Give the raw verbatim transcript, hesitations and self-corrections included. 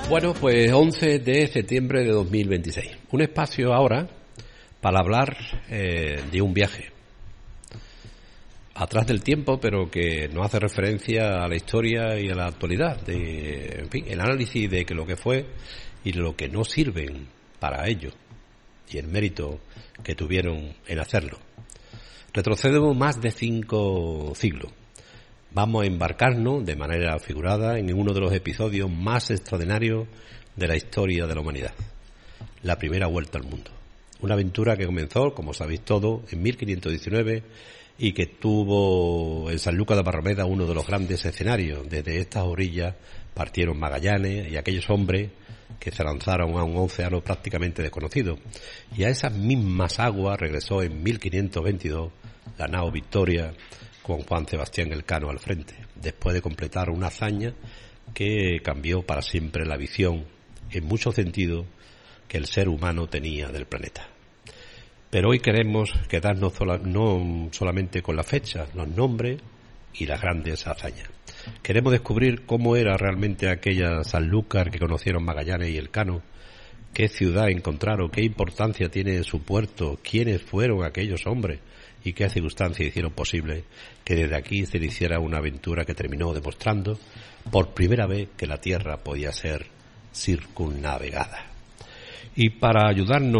Bueno, pues once de septiembre de dos mil veintiséis. Un espacio ahora para hablar eh, de un viaje atrás del tiempo, pero que nos hace referencia a la historia y a la actualidad, de, en fin, el análisis de que lo que fue y lo que no sirven para ello y el mérito que tuvieron en hacerlo. Retrocedemos más de cinco siglos. Vamos a embarcarnos de manera figurada en uno de los episodios más extraordinarios de la historia de la humanidad, la primera vuelta al mundo. Una aventura que comenzó, como sabéis todos, en mil quinientos diecinueve y que tuvo en Sanlúcar de Barrameda uno de los grandes escenarios. Desde estas orillas partieron Magallanes y aquellos hombres que se lanzaron a un océano prácticamente desconocido. Y a esas mismas aguas regresó en mil quinientos veintidós la nao Victoria, con Juan Sebastián Elcano al frente, después de completar una hazaña que cambió para siempre la visión, en muchos sentidos, que el ser humano tenía del planeta. Pero hoy queremos quedarnos sola, no solamente con la fecha, los nombres y las grandes hazañas. Queremos descubrir cómo era realmente aquella Sanlúcar que conocieron Magallanes y Elcano, qué ciudad encontraron, qué importancia tiene su puerto, quiénes fueron aquellos hombres y qué circunstancias hicieron posible que desde aquí se hiciera una aventura que terminó demostrando por primera vez que la Tierra podía ser circunnavegada. Y para ayudarnos